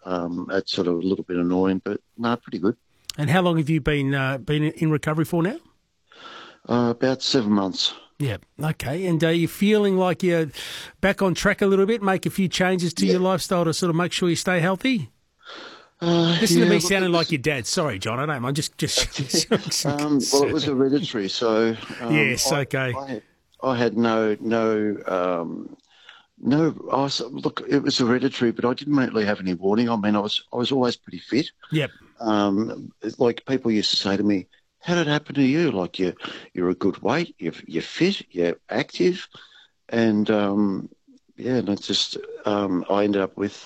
That's sort of a little bit annoying, but no, pretty good. And how long have you been in recovery for now? About 7 months. Yeah, okay. And are you feeling like you're back on track a little bit, make a few changes to your lifestyle to sort of make sure you stay healthy? Listen to me sounding like your dad. Sorry, John, I don't mind. Well, it was hereditary, so... yes, okay. I had no. Look, it was hereditary, but I didn't really have any warning. I mean, I was always pretty fit. Yep. Like people used to say to me, "How did it happen to you? Like you're a good weight, you're fit, you're active," and and it's just I ended up with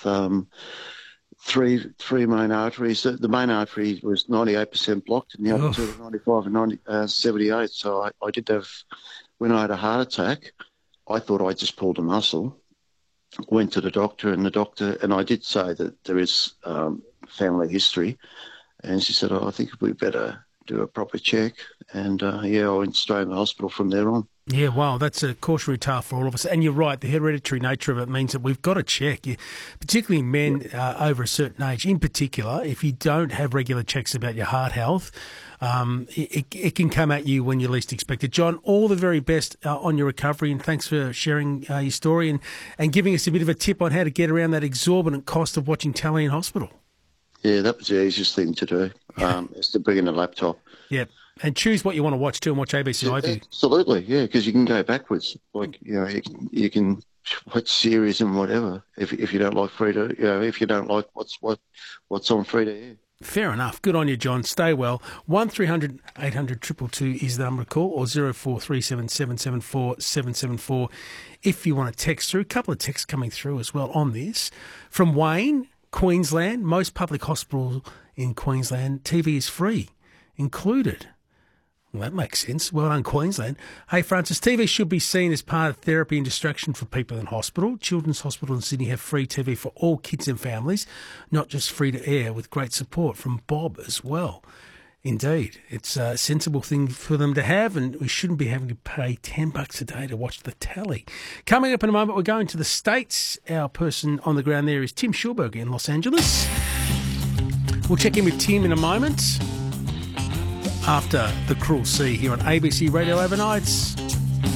three main arteries. The main artery was 98% blocked, and the other two were 95 and 78. So I did have, when I had a heart attack, I thought I just pulled a muscle. Went to the doctor, and I did say that there is family history, and she said, I think we better do a proper check, and I went straight in the hospital from there on. Yeah, wow, that's a cautionary tale for all of us. And you're right, the hereditary nature of it means that we've got to check, particularly men over a certain age. In particular, if you don't have regular checks about your heart health, it can come at you when you least expect it. John, all the very best on your recovery, and thanks for sharing your story and giving us a bit of a tip on how to get around that exorbitant cost of watching telly in hospital. Yeah, that was the easiest thing to do, is to bring in a laptop. Yep. And choose what you want to watch too and watch ABC iView. Absolutely, yeah, because you can go backwards. Like, you can watch series and whatever if you don't like if you don't like what's on free to air. Fair enough. Good on you, John. Stay well. 1300 800 222 is the number to call, or 0437 774 774 if you want to text through. A couple of texts coming through as well on this. From Wayne, Queensland, most public hospitals in Queensland, TV is free, included. Well, that makes sense. Well done, Queensland. Hey, Francis, TV should be seen as part of therapy and distraction for people in hospital. Children's Hospital in Sydney have free TV for all kids and families, not just free to air, with great support from Bob as well. Indeed, it's a sensible thing for them to have, and we shouldn't be having to pay $10 a day to watch the telly. Coming up in a moment, we're going to the States. Our person on the ground there is Tim Schulberger in Los Angeles. We'll check in with Tim in a moment after The Cruel Sea here on ABC Radio Overnights.